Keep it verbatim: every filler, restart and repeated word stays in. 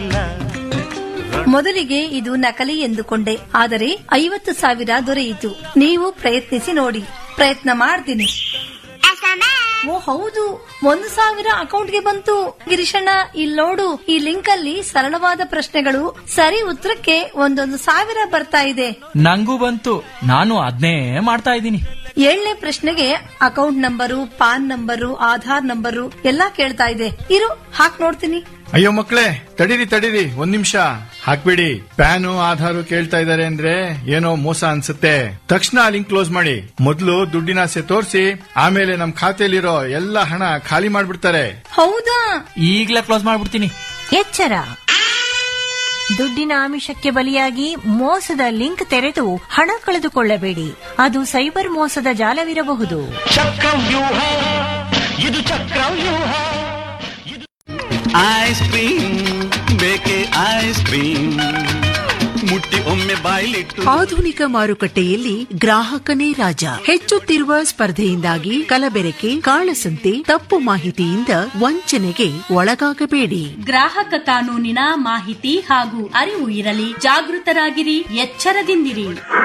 ಇಲ್ಲ. ಮೊದಲಿಗೆ ಇದು ನಕಲಿ ಎಂದುಕೊಂಡೆ, ಆದರೆ ಐವತ್ತು ಸಾವಿರ ದೊರೆಯಿತು. ನೀವು ಪ್ರಯತ್ನಿಸಿ ನೋಡಿ. ಪ್ರಯತ್ನ ಮಾಡ್ತೀನಿ. ಓ ಹೌದು, ಒಂದು ಸಾವಿರ ಅಕೌಂಟ್ಗೆ ಬಂತು. ಗಿರೀಶಣ್ಣ, ಇಲ್ಲಿ ನೋಡು, ಈ ಲಿಂಕ್ ಅಲ್ಲಿ ಸರಳವಾದ ಪ್ರಶ್ನೆಗಳು, ಸರಿ ಉತ್ತರಕ್ಕೆ ಒಂದೊಂದು ಸಾವಿರ ಬರ್ತಾ ಇದೆ. ನಂಗೂ ಬಂತು, ನಾನು ಅದ್ನೇ ಮಾಡ್ತಾ ಇದ್ದೀನಿ. ಏಳನೇ ಪ್ರಶ್ನೆಗೆ account number, PAN number, Aadhaar number ಎಲ್ಲಾ ಕೇಳ್ತಾ ಇದೆ. ಇರು, ಹಾಕ್ ನೋಡ್ತೀನಿ. ಅಯ್ಯೋ ಮಕ್ಳೇ, ತಡೀರಿ ತಡೀರಿ, ಒಂದ್ ನಿಮಿಷ ಹಾಕ್ಬಿಡಿ. ಪ್ಯಾನು ಆಧಾರು ಕೇಳ್ತಾ ಇದಾರೆ ಅಂದ್ರೆ ಏನೋ ಮೋಸ ಅನ್ಸುತ್ತೆ. ತಕ್ಷಣ ಲಿಂಕ್ ಕ್ಲೋಸ್ ಮಾಡಿ. ಮೊದಲು ದುಡ್ಡಿನ ಆಸೆ ತೋರಿಸಿ, ಆಮೇಲೆ ನಮ್ ಖಾತೆಯಲ್ಲಿರೋ ಎಲ್ಲ ಹಣ ಖಾಲಿ ಮಾಡ್ಬಿಡ್ತಾರೆ. ಹೌದಾ? ಈಗ್ಲೇ ಕ್ಲೋಸ್ ಮಾಡ್ಬಿಡ್ತೀನಿ. ಎಚ್ಚರ, ದುಡ್ಡಿನ ಆಮಿಷಕ್ಕೆ ಬಲಿಯಾಗಿ ಮೋಸದ ಲಿಂಕ್ ತೆರೆದು ಹಣ ಕಳೆದುಕೊಳ್ಳಬೇಡಿ. ಅದು ಸೈಬರ್ ಮೋಸದ ಜಾಲವಿರಬಹುದು. ಚಕ್ರವ್ಯೂಹ ಇದು, ಚಕ್ರವ್ಯೂಹ. ಐಸ್ ಕ್ರೀಮ್ ಬೇಕೆ ಐಸ್ ಕ್ರೀಮ್, ಮುಟ್ಟಿ ಒಮ್ಮೆ ಬಾಯ್ಲಿಟ್ಟು. ಆಧುನಿಕ ಮಾರುಕಟ್ಟೆಯಲ್ಲಿ ಗ್ರಾಹಕನೇ ರಾಜ. ಹೆಚ್ಚುತ್ತಿರುವ ಸ್ಪರ್ಧೆಯಿಂದಾಗಿ ಕಲಬೆರಕೆ, ಕಾಳಸಂತೆ, ತಪ್ಪು ಮಾಹಿತಿಯಿಂದ ವಂಚನೆಗೆ ಒಳಗಾಗಬೇಡಿ. ಗ್ರಾಹಕ ಕಾನೂನಿನ ಮಾಹಿತಿ ಹಾಗೂ ಅರಿವು ಇರಲಿ. ಜಾಗೃತರಾಗಿರಿ, ಎಚ್ಚರದಿಂದಿರಿ.